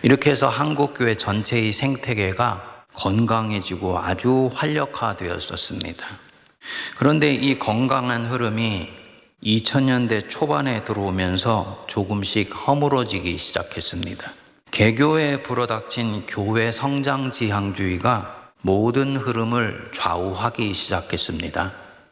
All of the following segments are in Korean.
이렇게 해서 한국교회 전체의 생태계가 건강해지고 아주 활력화되었었습니다. 그런데 이 건강한 흐름이 2000년대 초반에 들어오면서 조금씩 허물어지기 시작했습니다. 개교에 불어닥친 교회 성장 지향주의가 모든 흐름을 좌우하기 시작했습니다.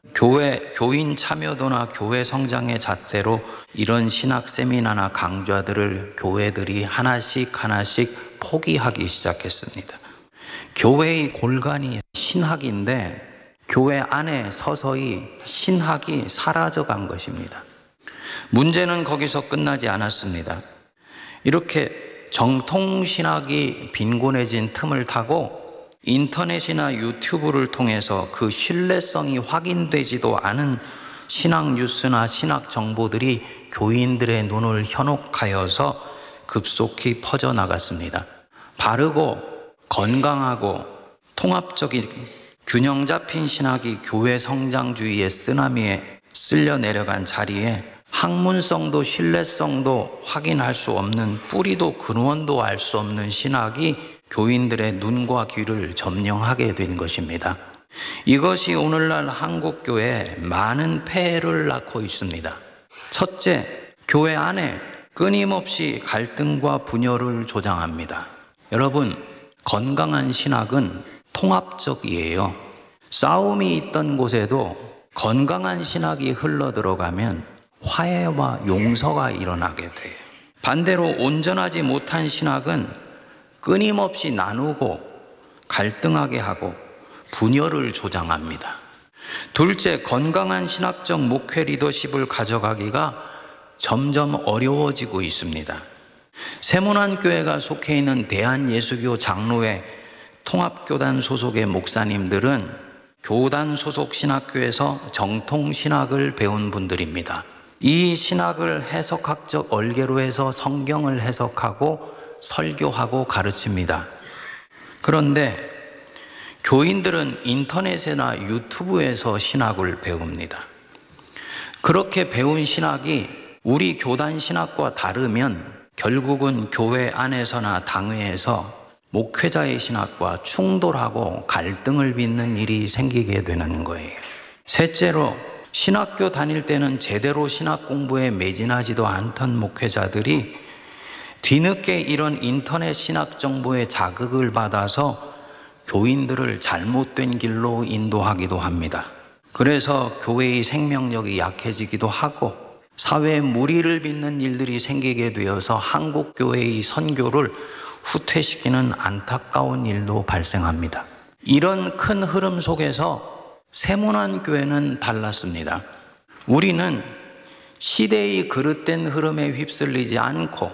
교인 참여도나 교회 성장의 잣대로 이런 신학 세미나나 강좌들을 교회들이 하나씩 포기하기 시작했습니다. 교회의 골간이 신학인데 교회 안에 서서히 신학이 사라져간 것입니다. 문제는 거기서 끝나지 않았습니다. 이렇게 정통신학이 빈곤해진 틈을 타고 인터넷이나 유튜브를 통해서 그 신뢰성이 확인되지도 않은 신학 뉴스나 신학 정보들이 교인들의 눈을 현혹하여서 급속히 퍼져나갔습니다. 바르고 건강하고 통합적인 균형 잡힌 신학이 교회 성장주의의 쓰나미에 쓸려 내려간 자리에 학문성도 신뢰성도 확인할 수 없는 뿌리도 근원도 알 수 없는 신학이 교인들의 눈과 귀를 점령하게 된 것입니다. 이것이 오늘날 한국교회에 많은 폐해를 낳고 있습니다. 첫째, 교회 안에 끊임없이 갈등과 분열을 조장합니다. 여러분, 건강한 신학은 통합적이에요. 싸움이 있던 곳에도 건강한 신학이 흘러 들어가면 화해와 용서가 일어나게 돼요. 반대로 온전하지 못한 신학은 끊임없이 나누고 갈등하게 하고 분열을 조장합니다. 둘째, 건강한 신학적 목회 리더십을 가져가기가 점점 어려워지고 있습니다. 세문안교회가 속해 있는 대한예수교 장로회 통합교단 소속의 목사님들은 교단 소속 신학교에서 정통신학을 배운 분들입니다. 이 신학을 해석학적 얼개로 해서 성경을 해석하고 설교하고 가르칩니다. 그런데 교인들은 인터넷이나 유튜브에서 신학을 배웁니다. 그렇게 배운 신학이 우리 교단 신학과 다르면 결국은 교회 안에서나 당회에서 목회자의 신학과 충돌하고 갈등을 빚는 일이 생기게 되는 거예요. 셋째로, 신학교 다닐 때는 제대로 신학 공부에 매진하지도 않던 목회자들이 뒤늦게 이런 인터넷 신학 정보에 자극을 받아서 교인들을 잘못된 길로 인도하기도 합니다. 그래서 교회의 생명력이 약해지기도 하고 사회에 무리를 빚는 일들이 생기게 되어서 한국 교회의 선교를 후퇴시키는 안타까운 일도 발생합니다. 이런 큰 흐름 속에서 세문안교회는 달랐습니다. 우리는 시대의 그릇된 흐름에 휩쓸리지 않고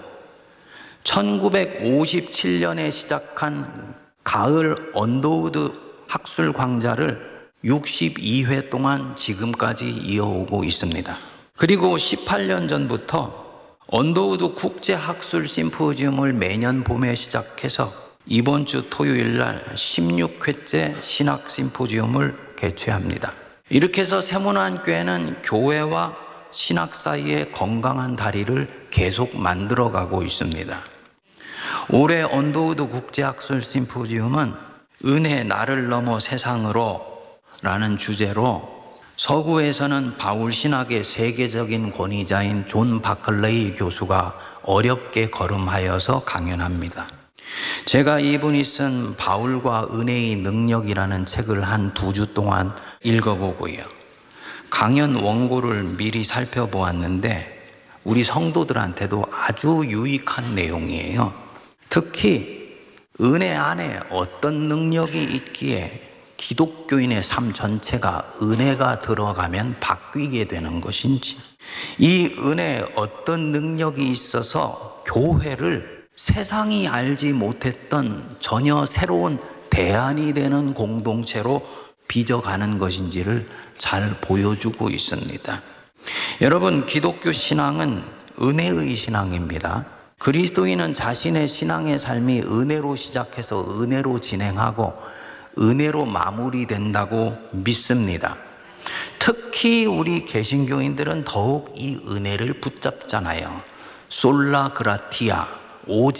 1957년에 시작한 가을 언더우드 학술 강좌를 62회 동안 지금까지 이어오고 있습니다. 그리고 18년 전부터 언더우드 국제학술 심포지움을 매년 봄에 시작해서 이번 주 토요일 날 16회째 신학 심포지움을 개최합니다. 이렇게 해서 세문안교회는 교회와 신학 사이의 건강한 다리를 계속 만들어가고 있습니다. 올해 언더우드 국제학술 심포지움은 은혜 나를 넘어 세상으로 라는 주제로 서구에서는 바울 신학의 세계적인 권위자인 존 바클레이 교수가 어렵게 거름하여서 강연합니다. 제가 이분이 쓴 바울과 은혜의 능력이라는 책을 한 2주 동안 읽어보고요. 강연 원고를 미리 살펴보았는데 우리 성도들한테도 아주 유익한 내용이에요. 특히 은혜 안에 어떤 능력이 있기에 기독교인의 삶 전체가 은혜가 들어가면 바뀌게 되는 것인지, 이 은혜에 어떤 능력이 있어서 교회를 세상이 알지 못했던 전혀 새로운 대안이 되는 공동체로 빚어가는 것인지를 잘 보여주고 있습니다. 여러분, 기독교 신앙은 은혜의 신앙입니다. 그리스도인은 자신의 신앙의 삶이 은혜로 시작해서 은혜로 진행하고 은혜로 마무리된다고 믿습니다. 특히 우리 개신교인들은 더욱 이 은혜를 붙잡잖아요. 솔라 그라티아, 오직